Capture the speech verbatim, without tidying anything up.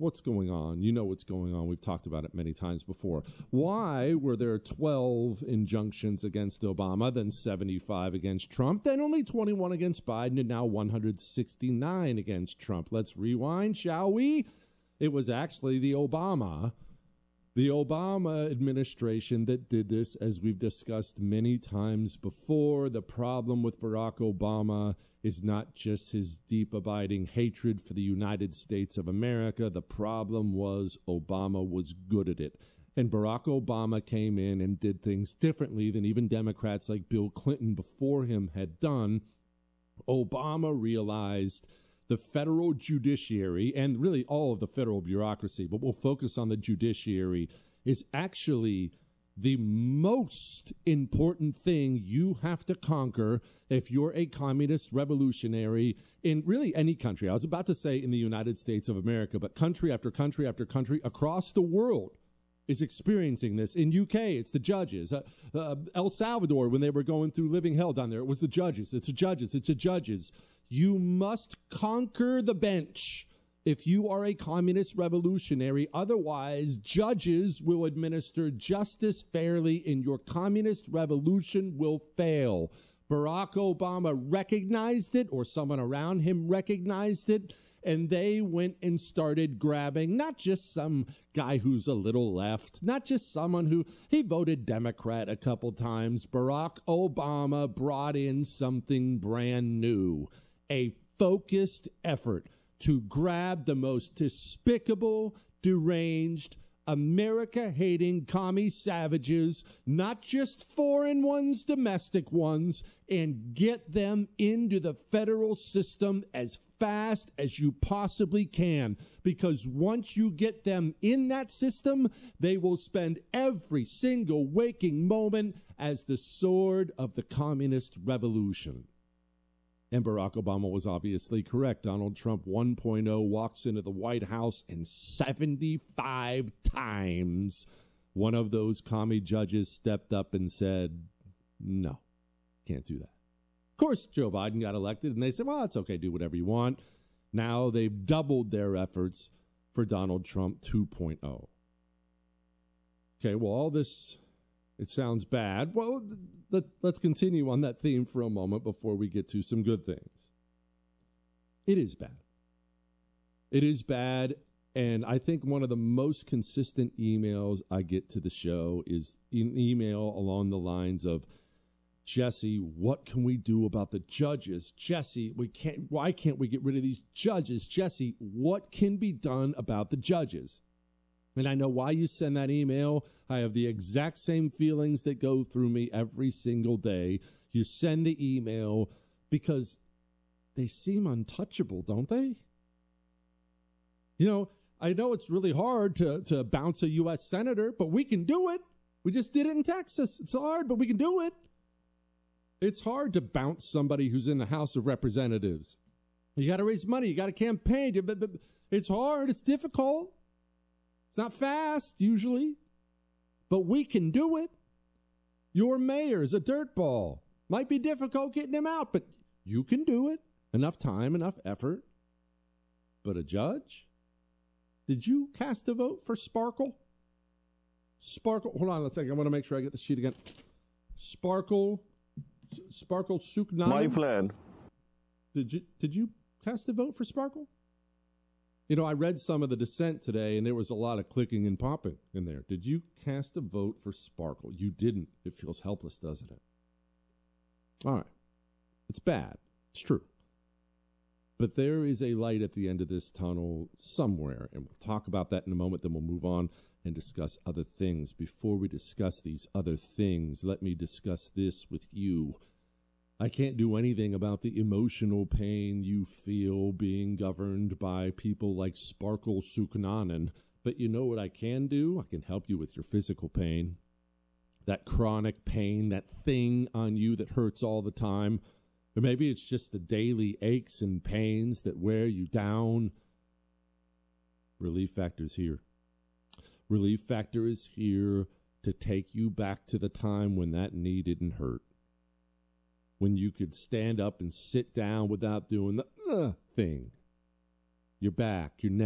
What's going on? You know what's going on. We've talked about it many times before. Why were there twelve injunctions against Obama, then seventy-five against Trump, then only twenty-one against Biden, and now one hundred sixty-nine against Trump? Let's rewind, shall we? It was actually the Obama, the Obama administration that did this, as we've discussed many times before. The problem with Barack Obama is not just his deep abiding hatred for the United States of America. The problem was Obama was good at it. And Barack Obama came in and did things differently than even Democrats like Bill Clinton before him had done. Obama realized the federal judiciary, and really all of the federal bureaucracy, but we'll focus on the judiciary, is actually the most important thing you have to conquer if you're a communist revolutionary in really any country. I was about to say in the United States of America, but country after country after country across the world is experiencing this. In U K, it's the judges. Uh, uh, El Salvador, when they were going through living hell down there, it was the judges. It's the judges. It's the judges. You must conquer the bench if you are a communist revolutionary. Otherwise, judges will administer justice fairly and your communist revolution will fail. Barack Obama recognized it, or someone around him recognized it, and they went and started grabbing not just some guy who's a little left, not just someone who, he voted Democrat a couple times. Barack Obama brought in something brand new, a focused effort to grab the most despicable, deranged, America-hating commie savages, not just foreign ones, domestic ones, and get them into the federal system as fast as you possibly can. Because once you get them in that system, they will spend every single waking moment as the sword of the communist revolution. And Barack Obama was obviously correct. Donald Trump one point oh walks into the White House, and seventy-five times one of those commie judges stepped up and said, no, can't do that. Of course, Joe Biden got elected, and they said, well, it's okay, do whatever you want. Now they've doubled their efforts for Donald Trump two point oh. Okay, well, all this, it sounds bad. Well, let, let's continue on that theme for a moment before we get to some good things. It is bad. It is bad, and I think one of the most consistent emails I get to the show is an email along the lines of, Jesse, what can we do about the judges? Jesse, we can't. Why can't we get rid of these judges? Jesse, what can be done about the judges? And I know why you send that email. I have the exact same feelings that go through me every single day. You send the email because they seem untouchable, don't they? You know, I know it's really hard to, to bounce a U S senator, but we can do it. We just did it in Texas. It's hard, but we can do it. It's hard to bounce somebody who's in the House of Representatives. You got to raise money. You got to campaign. It's hard. It's difficult. It's not fast, usually, but we can do it. Your mayor's a dirtball. Might be difficult getting him out, but you can do it. Enough time, enough effort. But a judge? Did you cast a vote for Sparkle? Sparkle, hold on a second. I want to make sure I get the sheet again. Sparkle, Sparkle Suknanen. My plan. Did you, did you cast a vote for Sparkle? You know, I read some of the dissent today, and there was a lot of clicking and popping in there. Did you cast a vote for Sparkle? You didn't. It feels helpless, doesn't it? All right. It's bad. It's true. But there is a light at the end of this tunnel somewhere, and we'll talk about that in a moment. Then we'll move on and discuss other things. Before we discuss these other things, let me discuss this with you. I can't do anything about the emotional pain you feel being governed by people like Sparkle Suknanen. But you know what I can do? I can help you with your physical pain. That chronic pain, that thing on you that hurts all the time. Or maybe it's just the daily aches and pains that wear you down. Relief Factor is here. Relief Factor is here to take you back to the time when that knee didn't hurt. When you could stand up and sit down without doing the uh, thing. Your back, your neck.